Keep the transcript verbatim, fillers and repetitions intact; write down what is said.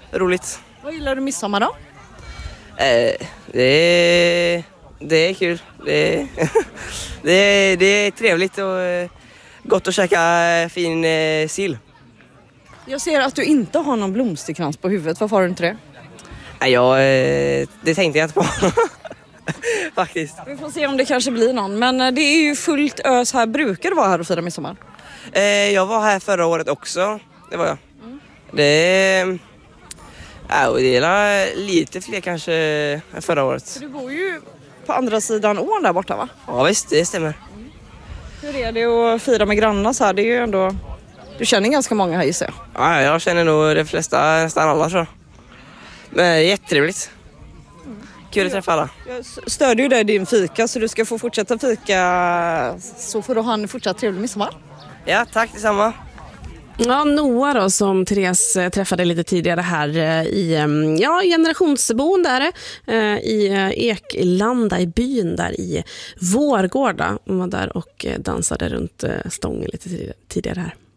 roligt. Vad gillar du midsommar då? Eh, det, är, det är kul. Det är, det är, det är trevligt och eh, gott att käka fin eh, sill. Jag ser att du inte har någon blomsterkrans på huvudet. Varför har du inte det? Nej, jag, eh, det tänkte jag inte på. Faktiskt. Vi får se om det kanske blir någon. Men det är ju fullt ös här. Brukar du vara här och fira midsommar? Eh, jag var här förra året också. Det var jag. Mm. Det är... Ja, det är lite fler kanske än förra året. Så du bor ju på andra sidan ån där borta, va? Ja visst, det stämmer. Mm. Hur är det att fira med grannar så här? Det är ju ändå... Du känner ganska många här, gissar jag. Ja, jag känner nog de flesta, nästan alla tror jag. Men jättetrevligt. Mm. Kul att träffa alla. Jag stödjer ju dig i din fika, så du ska få fortsätta fika. Så får du ha en fortsatt trevlig midsommar. Ja, tack detsamma. Ja, Noah då, som Therese träffade lite tidigare här i ja, generationsboende är det, i Eklanda i byn där i Vårgårda. Hon var där och dansade runt stången lite tidigare här.